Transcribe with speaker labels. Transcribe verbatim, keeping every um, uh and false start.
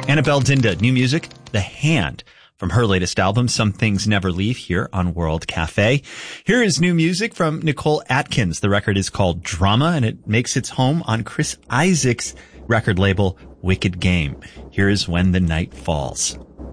Speaker 1: Annabelle Dinda, new music, The Hand, from her latest album, Some Things Never Leave, here on World Cafe. Here is new music from Nicole Atkins. The record is called Drama, and it makes its home on Chris Isaak's record label, Wicked Game. Here is When the Night Falls.